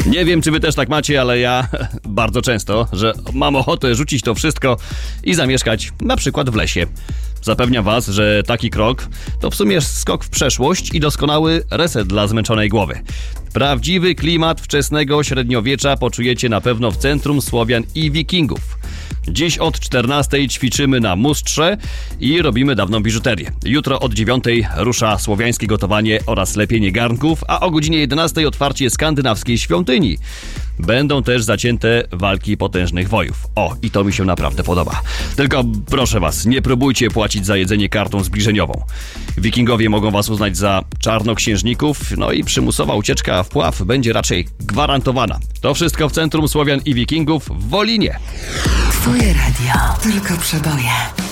Nie wiem, czy wy też tak macie, ale ja bardzo często, że mam ochotę rzucić to wszystko i zamieszkać na przykład w lesie. Zapewniam was, że taki krok to w sumie skok w przeszłość i doskonały reset dla zmęczonej głowy. Prawdziwy klimat wczesnego średniowiecza poczujecie na pewno w centrum Słowian i Wikingów. Dziś od 14 ćwiczymy na mustrze i robimy dawną biżuterię. Jutro od 9 rusza słowiańskie gotowanie oraz lepienie garnków, a o godzinie 11 otwarcie skandynawskiej świątyni. Będą też zacięte walki potężnych wojów. O, i to mi się naprawdę podoba. Tylko proszę was, nie próbujcie płacić za jedzenie kartą zbliżeniową. Wikingowie mogą was uznać za czarnoksiężników, no i przymusowa ucieczka w Puław będzie raczej gwarantowana. To wszystko w centrum Słowian i Wikingów w Wolinie. Twoje radio, tylko przeboje.